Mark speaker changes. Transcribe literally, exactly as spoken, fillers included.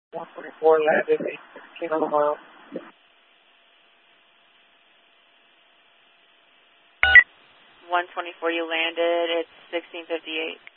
Speaker 1: one twenty-four landed, eight sixteen on the mile.
Speaker 2: one twenty-four, you landed, it's sixteen fifty-eight.